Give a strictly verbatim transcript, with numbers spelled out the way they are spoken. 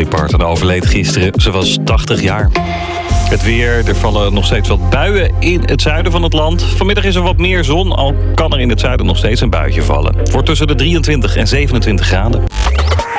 Dolly Parton overleed gisteren. Ze was tachtig jaar. Het weer, er vallen nog steeds wat buien in het zuiden van het land. Vanmiddag is er wat meer zon, al kan er in het zuiden nog steeds een buitje vallen. Het wordt tussen de drieëntwintig en zevenentwintig graden.